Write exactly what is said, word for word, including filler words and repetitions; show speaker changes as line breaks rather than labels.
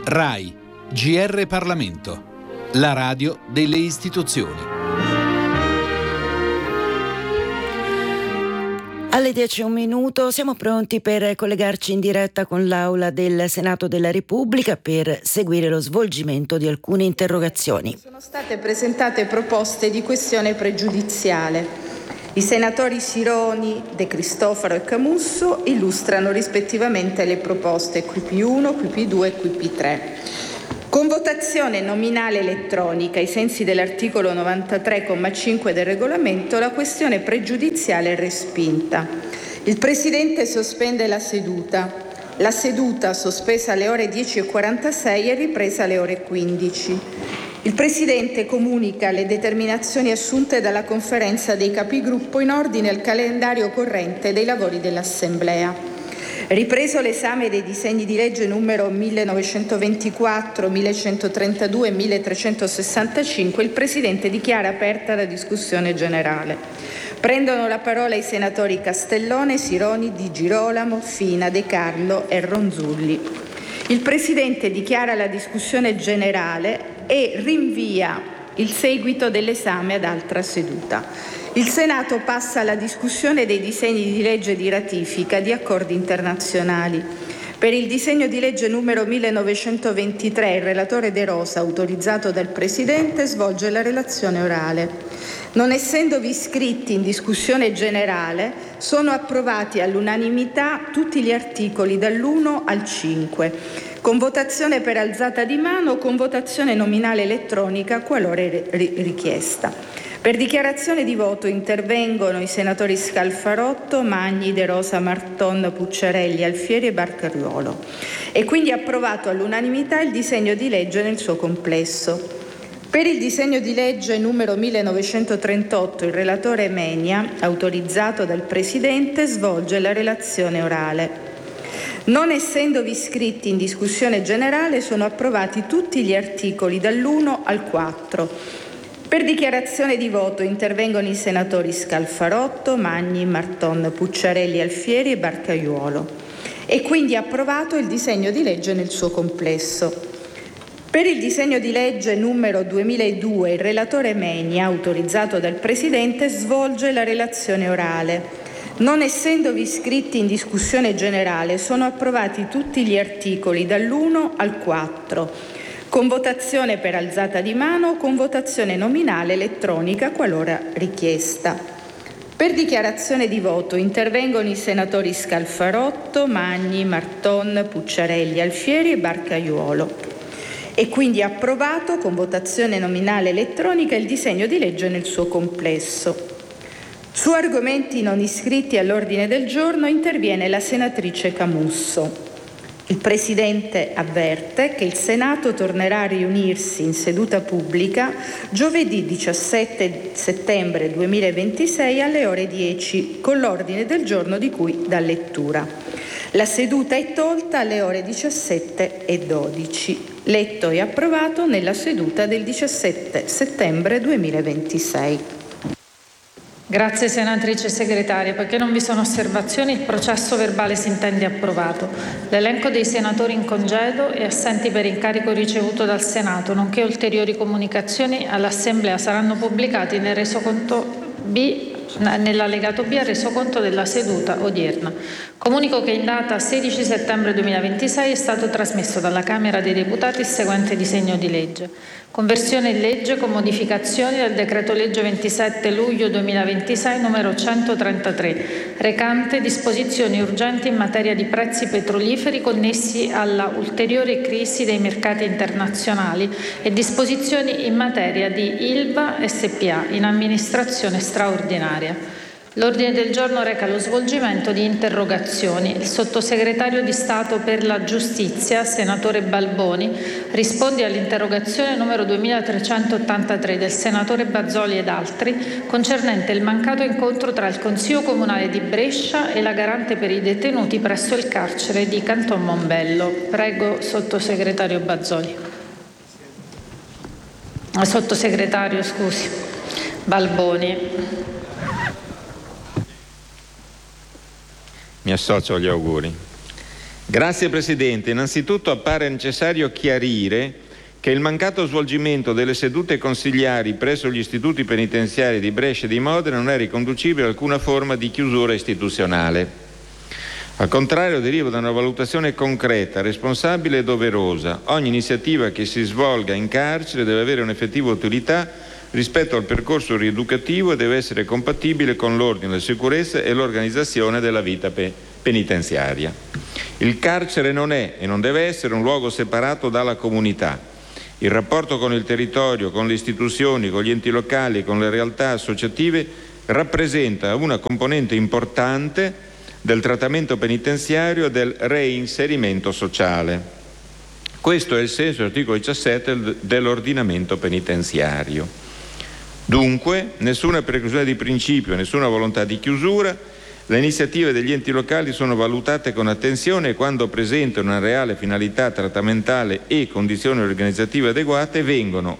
RAI, G R Parlamento, la radio delle istituzioni.
Alle dieci e un minuto siamo pronti per collegarci in diretta con l'Aula del Senato della Repubblica per seguire lo svolgimento di alcune interrogazioni.
Sono state presentate proposte di questione pregiudiziale. I senatori Sironi, De Cristofaro e Camusso illustrano rispettivamente le proposte Q P uno, Q P due e Q P tre. Con votazione nominale elettronica, ai sensi dell'articolo novantatré comma cinque del regolamento, la questione pregiudiziale è respinta. Il Presidente sospende la seduta. La seduta, sospesa alle ore dieci e quarantasei, è ripresa alle ore quindici. Il Presidente comunica le determinazioni assunte dalla Conferenza dei Capigruppo in ordine al calendario corrente dei lavori dell'Assemblea. Ripreso l'esame dei disegni di legge numero millenovecentoventiquattro, millecentotrentadue e milletrecentosessantacinque, il Presidente dichiara aperta la discussione generale. Prendono la parola i senatori Castellone, Sironi, Di Girolamo, Fina, De Carlo e Ronzulli. Il Presidente dichiara la discussione generale e rinvia il seguito dell'esame ad altra seduta. Il Senato passa alla discussione dei disegni di legge di ratifica di accordi internazionali. Per il disegno di legge numero millenovecentoventitré, il relatore De Rosa, autorizzato dal Presidente, svolge la relazione orale. Non essendovi iscritti in discussione generale, sono approvati all'unanimità tutti gli articoli dall'uno al cinque, con votazione per alzata di mano o con votazione nominale elettronica qualora richiesta. Per dichiarazione di voto intervengono i senatori Scalfarotto, Magni, De Rosa, Marton, Pucciarelli, Alfieri e Barcaiuolo. È quindi approvato all'unanimità il disegno di legge nel suo complesso. Per il disegno di legge numero millenovecentotrentotto, il relatore Menia, autorizzato dal Presidente, svolge la relazione orale. Non essendovi iscritti in discussione generale, sono approvati tutti gli articoli dall'uno al quattro. Per dichiarazione di voto intervengono i senatori Scalfarotto, Magni, Marton, Pucciarelli, Alfieri e Barcaiuolo. È quindi approvato il disegno di legge nel suo complesso. Per il disegno di legge numero duemiladue, il relatore Menia, autorizzato dal Presidente, svolge la relazione orale. Non essendovi iscritti in discussione generale, sono approvati tutti gli articoli dall'uno al quattro. Con votazione per alzata di mano o con votazione nominale elettronica qualora richiesta. Per dichiarazione di voto intervengono i senatori Scalfarotto, Magni, Marton, Pucciarelli, Alfieri e Barcaiuolo. È quindi approvato con votazione nominale elettronica il disegno di legge nel suo complesso. Su argomenti non iscritti all'ordine del giorno interviene la senatrice Camusso. Il Presidente avverte che il Senato tornerà a riunirsi in seduta pubblica giovedì diciassette settembre duemilaventisei alle ore dieci con l'ordine del giorno di cui dà lettura. La seduta è tolta alle ore diciassette e dodici. Letto e approvato nella seduta del diciassette settembre duemilaventisei.
Grazie senatrice segretaria. Poiché non vi sono osservazioni, il processo verbale si intende approvato. L'elenco dei senatori in congedo e assenti per incarico ricevuto dal Senato, nonché ulteriori comunicazioni all'Assemblea saranno pubblicati nel resoconto B, nell'allegato B al resoconto della seduta odierna. Comunico che in data sedici settembre duemilaventisei è stato trasmesso dalla Camera dei Deputati il seguente disegno di legge. Conversione in legge con modificazioni del decreto legge ventisette luglio duemilaventisei numero centotrentatré, recante disposizioni urgenti in materia di prezzi petroliferi connessi alla ulteriore crisi dei mercati internazionali e disposizioni in materia di Ilva S P A in amministrazione straordinaria. L'ordine del giorno reca lo svolgimento di interrogazioni. Il sottosegretario di Stato per la Giustizia, senatore Balboni, risponde all'interrogazione numero duemilatrecentottantatré del senatore Bazoli ed altri, concernente il mancato incontro tra il Consiglio Comunale di Brescia e la garante per i detenuti presso il carcere di Canton Mombello. Prego, sottosegretario Bazoli. Sottosegretario, scusi, Balboni.
Mi associo agli auguri. Grazie Presidente. Innanzitutto appare necessario chiarire che il mancato svolgimento delle sedute consigliari presso gli istituti penitenziari di Brescia e di Modena non è riconducibile a alcuna forma di chiusura istituzionale. Al contrario, deriva da una valutazione concreta, responsabile e doverosa. Ogni iniziativa che si svolga in carcere deve avere un'effettiva utilità rispetto al percorso rieducativo e deve essere compatibile con l'ordine, la sicurezza e l'organizzazione della vita pe- penitenziaria. Il carcere non è e non deve essere un luogo separato dalla comunità. Il rapporto con il territorio, con le istituzioni, con gli enti locali e con le realtà associative rappresenta una componente importante del trattamento penitenziario e del reinserimento sociale. Questo è il senso dell'articolo diciassette dell'ordinamento penitenziario. Dunque, nessuna preclusione di principio, nessuna volontà di chiusura. Le iniziative degli enti locali sono valutate con attenzione e quando presentano una reale finalità trattamentale e condizioni organizzative adeguate vengono